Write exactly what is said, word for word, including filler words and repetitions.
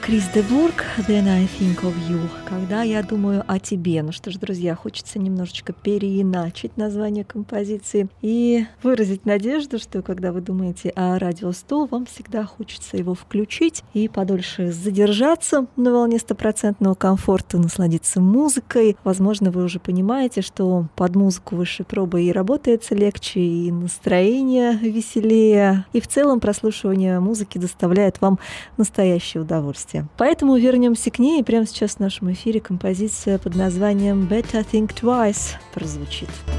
Крис де Бург, Then I Think of You, когда я думаю о тебе. Ну что ж, друзья, хочется немножечко переиначить название композиции и выразить надежду, что когда вы думаете о Радио сто, вам всегда хочется его включить и подольше задержаться на волне стопроцентного комфорта, насладиться музыкой. Возможно, вы уже понимаете, что под музыку высшей пробы и работается легче, и настроение веселее, и в целом прослушивание музыки доставляет вам настоящее удовольствие. Поэтому вернемся к ней, и прямо сейчас в нашем эфире композиция под названием «Better Think Twice» прозвучит.